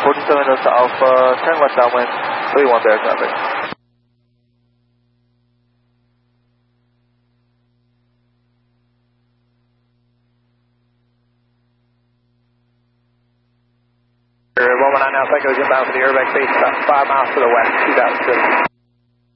47 Delta Alpha, turn left downwind, 31 bear traffic. Moment on now, Echo is inbound for the Urbex base, about 5 miles to the west, 2006.